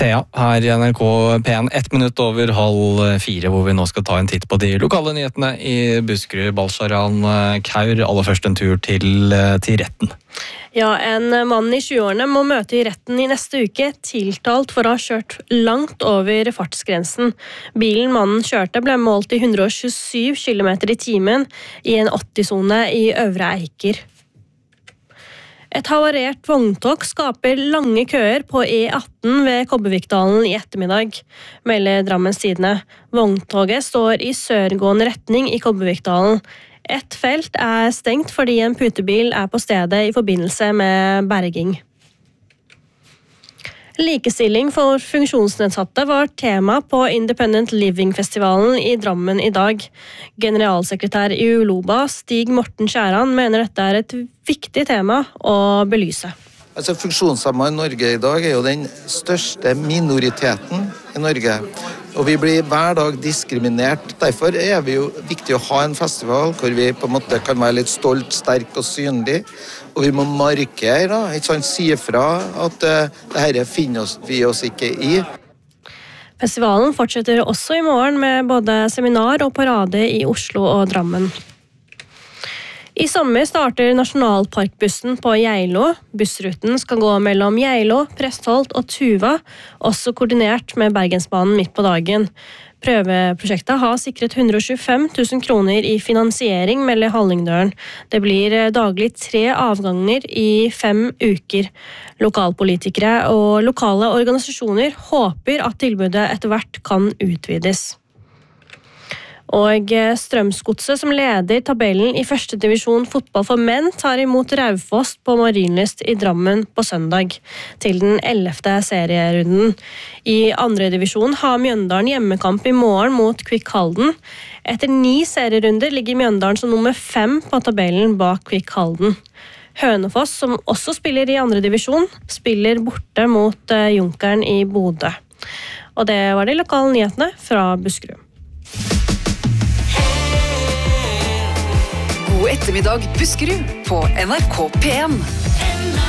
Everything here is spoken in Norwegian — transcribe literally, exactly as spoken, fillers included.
Thea, her i N R K P en, ett minutt over halv fire, hvor vi nå skal ta en titt på de lokale nyhetene i Buskerud. Balsharan Kaur, aller først en tur til, til retten. Ja, en mann i tjueårene må møte i retten i neste uke, tiltalt for å ha kjørt langt over fartsgrensen. Bilen mannen kjørte ble målt i hundre og tjuesyv kilometer i timen i en åtti-sone i Øvre Eiker. Et havarert vogntog skaper lange køer på E atten ved Kobbervikdalen i ettermiddag, melder Drammens Tidende. Vogntoget står i sørgående retning i Kobbervikdalen. Et felt er stengt fordi en putebil er på stedet i forbindelse med berging. Likestilling for funksjonsnedsatte var tema på Independent Living-festivalen i Drammen i dag. Generalsekretær i Uloba, Stig Morten Kjæran, mener dette er et viktig tema å belyse. Altså, funksjonshemmede i Norge i dag er jo den største minoriteten i Norge, og vi blir hver dag diskriminert. Derfor er det jo viktig å ha en festival hvor vi på en måte kan være litt stolt, sterk og synlig, og vi må markere, da, ikke sant, si fra at uh, dette finner oss, vi oss ikke i. Festivalen fortsetter også i morgen med både seminar og parade i Oslo og Drammen. I sommer starter nasjonalparkbussen på Geilo. Bussruten skal gå mellom Geilo, Prestholt og Tuva, også koordinert med Bergensbanen midt på dagen. Prøveprosjektet har sikret hundre og tjuefem tusen kroner i finansiering, melder Hallingdølen. Det blir daglig tre avganger i fem uker. Lokalpolitikere og lokale organisasjoner håper at tilbudet etter hvert kan utvides. Og Strømsgodset, som leder tabellen i første divisjon fotball for menn, tar imot Raufoss på Marienlyst i Drammen på søndag, til den ellevte serierunden. I andre divisjon har Mjøndalen hjemmekamp i morgen mot Kvikk Halden. Etter ni serierunder ligger Mjøndalen som nummer fem på tabellen bak Kvikk Halden. Hønefoss, som også spiller i andre divisjon, spiller borte mot Junkeren i Bodø. Og det var de lokale nyhetene fra Buskerud. God ettermiddag Buskerud på N R K P en.